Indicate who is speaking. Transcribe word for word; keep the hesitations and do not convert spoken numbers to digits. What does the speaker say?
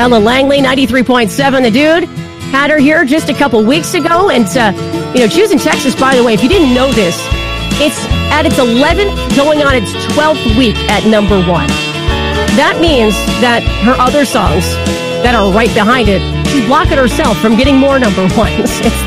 Speaker 1: Ella Langley, ninety-three point seven. The Dude had her here just a couple weeks ago. And, uh, you know, Choosing Texas, by the way, if you didn't know this, it's at its eleventh, going on its twelfth week at number one. That means that her other songs that are right behind it, she's blocking herself from getting more number ones. It's